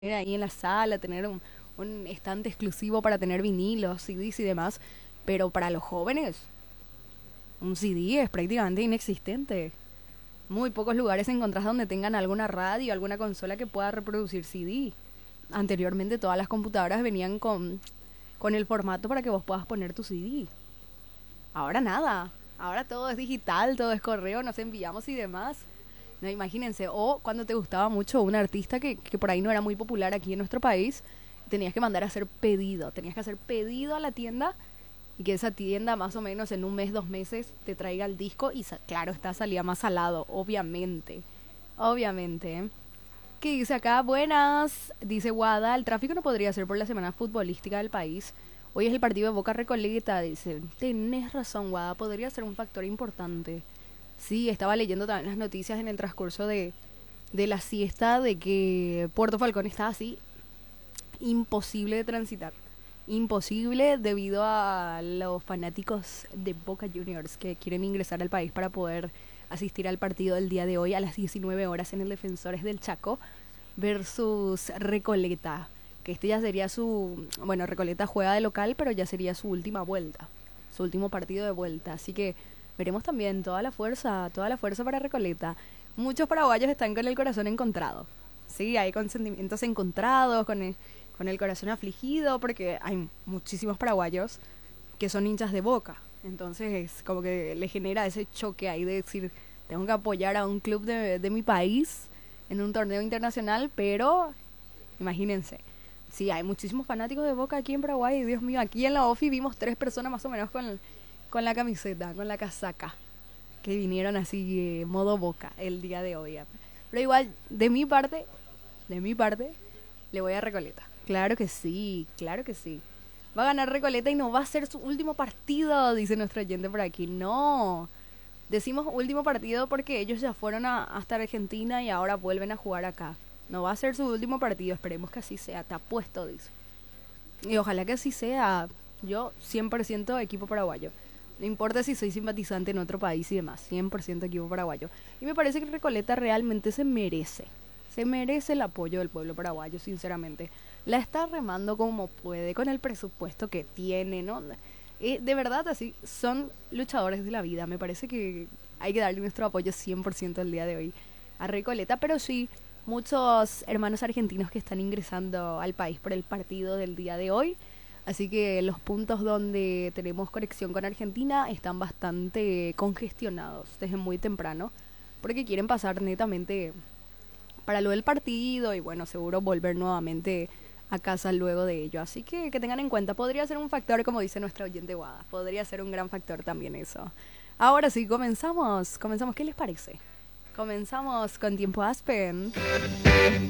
ahí en la sala, tener un estante exclusivo para tener vinilos, CDs y demás, pero para los jóvenes, un CD es prácticamente inexistente. Muy pocos lugares encontrás donde tengan alguna radio, alguna consola que pueda reproducir CD. Anteriormente todas las computadoras venían con el formato para que vos puedas poner tu CD. Ahora nada. Ahora todo es digital, todo es correo, nos enviamos y demás. No, imagínense. O cuando te gustaba mucho un artista que por ahí no era muy popular aquí en nuestro país, tenías que mandar a hacer pedido. Tenías que hacer pedido a la tienda y que esa tienda más o menos en un mes, 2 meses te traiga el disco y claro, está salía más salado, obviamente. Obviamente. ¿Eh? ¿Qué dice acá? Buenas. Dice Guada, el tráfico no podría ser por la semana futbolística del país. Hoy es el partido de Boca Recoleta, dice. Tenés razón, Guada, podría ser un factor importante. Sí, estaba leyendo también las noticias en el transcurso de la siesta de que Puerto Falcón está así imposible de transitar. Imposible debido a los fanáticos de Boca Juniors que quieren ingresar al país para poder asistir al partido del día de hoy a las 19 horas en el Defensores del Chaco versus Recoleta. Que este ya sería su... Bueno, Recoleta juega de local, pero ya sería su última vuelta. Su último partido de vuelta. Así que veremos también toda la fuerza para Recoleta. Muchos paraguayos están con el corazón encontrado. Sí, hay con sentimientos encontrados, con el corazón afligido, porque hay muchísimos paraguayos que son hinchas de Boca. Entonces, como que le genera ese choque ahí de decir, tengo que apoyar a un club de mi país en un torneo internacional, pero imagínense. Sí, hay muchísimos fanáticos de Boca aquí en Paraguay. Y Dios mío, aquí en la OFI vimos 3 personas más o menos con la camiseta, con la casaca, que vinieron así modo Boca el día de hoy. Pero igual, de mi parte, le voy a Recoleta. Claro que sí, claro que sí. Va a ganar Recoleta y no va a ser su último partido, dice nuestro oyente por aquí. No. Decimos último partido porque ellos ya fueron hasta Argentina y ahora vuelven a jugar acá. No va a ser su último partido, esperemos que así sea. Está puesto, dice. Y ojalá que así sea. Yo 100% equipo paraguayo. No importa si soy simpatizante en otro país y demás. 100% equipo paraguayo. Y me parece que Recoleta realmente se merece. Se merece el apoyo del pueblo paraguayo, sinceramente. La está remando como puede, con el presupuesto que tiene, ¿no? De verdad, así, son luchadores de la vida. Me parece que hay que darle nuestro apoyo 100% el día de hoy a Recoleta. Pero sí, muchos hermanos argentinos que están ingresando al país por el partido del día de hoy. Así que los puntos donde tenemos conexión con Argentina están bastante congestionados desde muy temprano. Porque quieren pasar netamente para lo del partido y bueno, seguro volver nuevamente a casa luego de ello. Así que tengan en cuenta, podría ser un factor, como dice nuestra oyente Guada, podría ser un gran factor también eso. Ahora sí, comenzamos, ¿qué les parece? Comenzamos con Tiempo Aspen.